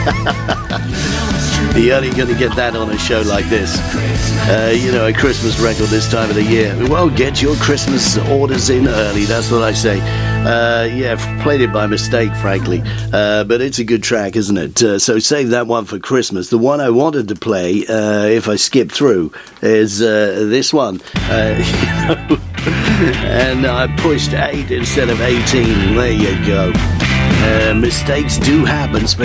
You're only going to get that on a show like this. A Christmas record this time of the year. Well, get your Christmas orders in early, that's what I say. Played it by mistake, frankly. But it's a good track, isn't it? So save that one for Christmas. The one I wanted to play, if I skip through, is this one. And I pushed 8 instead of 18. There you go. Mistakes do happen,